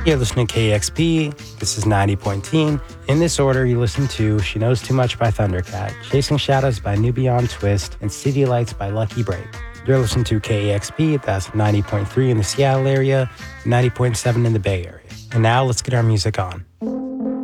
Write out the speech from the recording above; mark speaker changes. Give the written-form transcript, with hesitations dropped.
Speaker 1: You're listening to KEXP. This is 90.10. In this order, you listen to She Knows Too Much by Thundercat, Chasing Shadows by New Beyond Twist, and City Lights by Lucky Break. You're listening to KEXP. That's 90.3 in the Seattle area, 90.7 in the Bay Area. And now let's get our music on.